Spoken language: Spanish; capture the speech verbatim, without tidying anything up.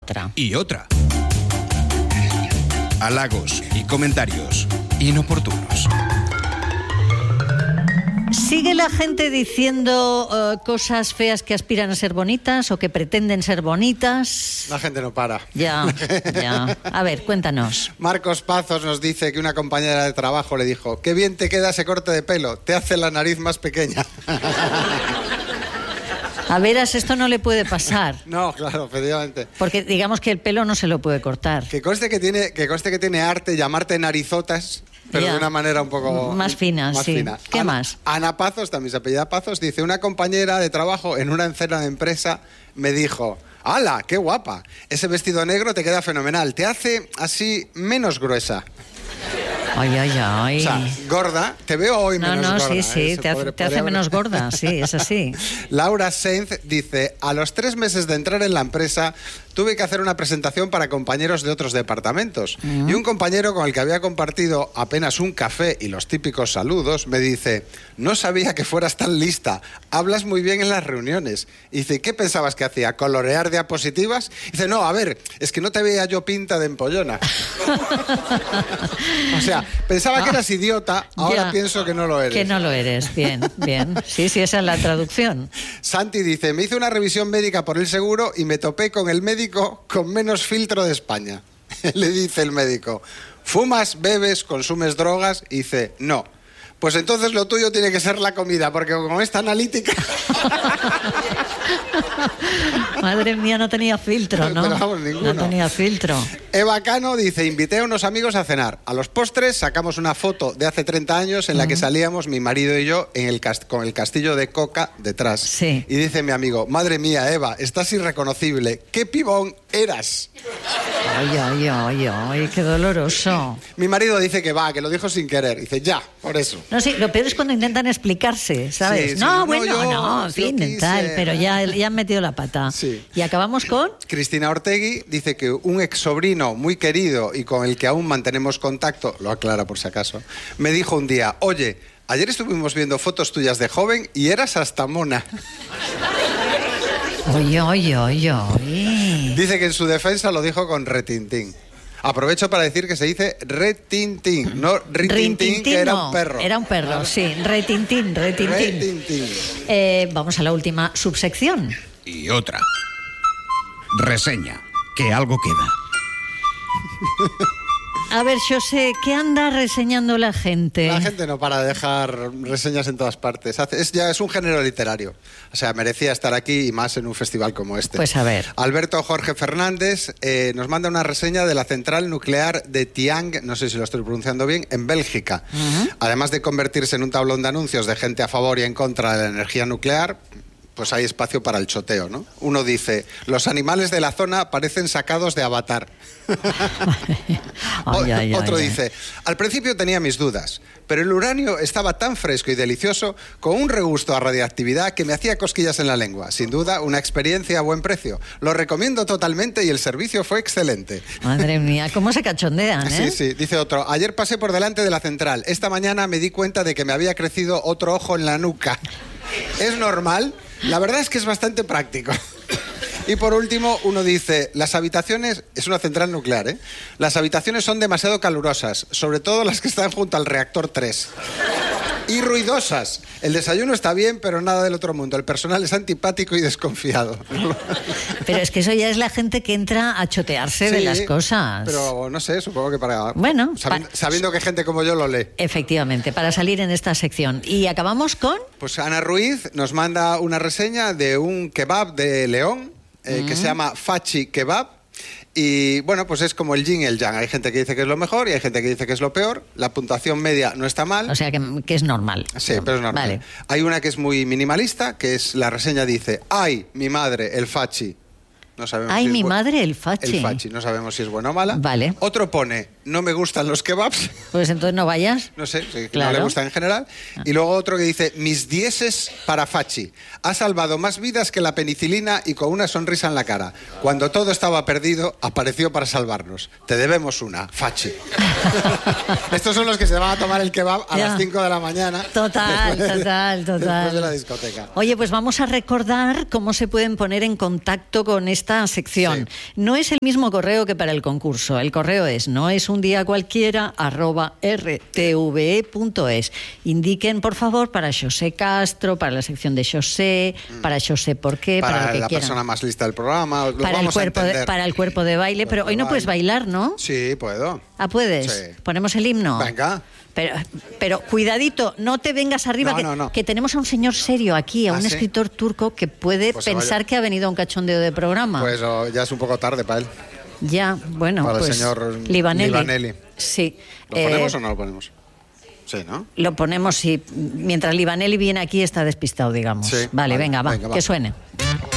otra. Y otra. Halagos y comentarios inoportunos. ¿Sigue la gente diciendo uh, cosas feas que aspiran a ser bonitas o que pretenden ser bonitas? La gente no para. Ya, ya. A ver, cuéntanos. Marcos Pazos nos dice que una compañera de trabajo le dijo: qué bien te queda ese corte de pelo, te hace la nariz más pequeña. A veras, esto no le puede pasar. No, claro, efectivamente. Porque digamos que el pelo no se lo puede cortar. Que conste que tiene, que conste que tiene arte llamarte narizotas, pero ya. de una manera un poco... Más fina, más sí. Fina. ¿Qué Ana, más? Ana Pazos, también se apellida Pazos, dice: una compañera de trabajo en una cena de empresa me dijo: ¡hala, qué guapa! Ese vestido negro te queda fenomenal, te hace así menos gruesa. Ay, ay, ay. O sea, gorda, te veo hoy no, menos no, gorda. No, no, sí, sí, ¿eh? te, podría, hace, te hace menos gorda, sí, es así. Laura Sainz dice: a los tres meses de entrar en la empresa tuve que hacer una presentación para compañeros de otros departamentos. Uh-huh. Y un compañero con el que había compartido apenas un café y los típicos saludos me dice: no sabía que fueras tan lista, hablas muy bien en las reuniones. Y dice: ¿qué pensabas que hacía? ¿Colorear diapositivas? Y dice: no, a ver, es que no te veía yo pinta de empollona. O sea, pensaba que eras idiota, ahora ya, pienso que no lo eres. Que no lo eres, bien, bien. Sí, sí, esa es la traducción. Santi dice: me hice una revisión médica por el seguro y me topé con el médico con menos filtro de España. Le dice el médico: ¿fumas, bebes, consumes drogas? Y dice: no. Pues entonces lo tuyo tiene que ser la comida, porque con esta analítica... Madre mía, no tenía filtro, ¿no? Pero vamos, ninguno. No tenía filtro. Eva Cano dice: invité a unos amigos a cenar. A los postres sacamos una foto de hace treinta años en la uh-huh. que salíamos mi marido y yo en el cast- con el castillo de Coca detrás. Sí. Y dice mi amigo: madre mía, Eva, estás irreconocible. ¡Qué pibón eras! Ay, ay, ay, ay, qué doloroso. Mi marido dice que va, que lo dijo sin querer. Dice: ya, por eso. No, sí, lo peor es cuando intentan explicarse, ¿sabes? Sí, sí, no, no, bueno, yo, no, en fin, quise... tal, pero ya, ya han metido la pata. Sí. Y acabamos con... Cristina Ortegui dice que un ex sobrino muy querido y con el que aún mantenemos contacto, lo aclara por si acaso, me dijo un día: oye, ayer estuvimos viendo fotos tuyas de joven y eras hasta mona. Oye, oye, oye, oye. Dice que en su defensa lo dijo con retintín. Aprovecho para decir que se dice retintín, no ritintín, que era no, un perro. Era un perro, ah, sí, retintín, retintín. retintín. Eh, vamos a la última subsección. Y otra. Reseña, que algo queda. A ver, José, ¿qué anda reseñando la gente? La gente no para de dejar reseñas en todas partes. Es, ya es un género literario. O sea, merecía estar aquí y más en un festival como este. Pues a ver. Alberto Jorge Fernández eh, nos manda una reseña de la central nuclear de Tiang, no sé si lo estoy pronunciando bien, en Bélgica. Uh-huh. Además de convertirse en un tablón de anuncios de gente a favor y en contra de la energía nuclear, pues hay espacio para el choteo, ¿no? Uno dice: los animales de la zona parecen sacados de Avatar. ay, ay, Otro ay, dice: al principio tenía mis dudas, pero el uranio estaba tan fresco y delicioso, con un regusto a radiactividad que me hacía cosquillas en la lengua. Sin duda, una experiencia a buen precio. Lo recomiendo totalmente y el servicio fue excelente. Madre mía, cómo se cachondean, ¿eh? Sí, sí. Dice otro: ayer pasé por delante de la central. Esta mañana me di cuenta de que me había crecido otro ojo en la nuca. ¿Es normal? La verdad es que es bastante práctico. Y por último, uno dice: las habitaciones, es una central nuclear, ¿eh? Las habitaciones son demasiado calurosas, sobre todo las que están junto al reactor tres. Y ruidosas. El desayuno está bien, pero nada del otro mundo. El personal es antipático y desconfiado. Pero es que eso ya es la gente que entra a chotearse sí, de las cosas. Pero no sé, supongo que para... Bueno, sabiendo, pa... sabiendo que gente como yo lo lee. Efectivamente, para salir en esta sección. Y acabamos con... Pues Ana Ruiz nos manda una reseña de un kebab de León, eh, mm. que se llama Fachi Kebab. Y bueno, pues es como el yin y el yang. Hay gente que dice que es lo mejor y hay gente que dice que es lo peor. La puntuación media no está mal. O sea, que, que es normal. Sí, pero es normal. Vale. Hay una que es muy minimalista, que es la reseña dice: ¡ay, mi madre, el fachi! No sabemos ¡ay, si mi es bu- madre, el fachi! El fachi, no sabemos si es buena o mala. Vale. Otro pone: no me gustan los kebabs. Pues entonces no vayas. No sé, que Claro. no le gustan en general. Y luego otro que dice, mis dieces para Fachi. Ha salvado más vidas que la penicilina y con una sonrisa en la cara. Cuando todo estaba perdido, apareció para salvarnos. Te debemos una, Fachi. Estos son los que se van a tomar el kebab a Ya. las cinco de la mañana. Total, después de- total, total. Después de la discoteca. Oye, pues vamos a recordar cómo se pueden poner en contacto con esta sección. Sí. No es el mismo correo que para el concurso. El correo es no es un día cualquiera arroba r t v e punto es. Indiquen, por favor, para Xosé Castro, para la sección de Xosé, para Xosé por qué, para, Para lo que la quieran. persona más lista del programa. Lo Para el, vamos a cuerpo de, entender. para el cuerpo de baile, pero Cuerpo hoy de no puedes baile. bailar, ¿no? Sí, puedo. Ah, ¿puedes? Sí. ¿Ponemos el himno? Venga. Pero, pero cuidadito, no te vengas arriba, No, que, no, no. que tenemos a un señor serio aquí, a ¿Ah, un sí? escritor turco que puede Pues se pensar vaya. que ha venido a un cachondeo de programa. Pues oh, ya es un poco tarde para él. ya, bueno, para el pues señor Livanelli. Livanelli. Sí. ¿Lo eh, ponemos o no lo ponemos? Sí, ¿no? Lo ponemos, sí. Mientras Livanelli viene aquí está despistado, digamos. Sí, vale, vale, venga, va, venga, va. que suene.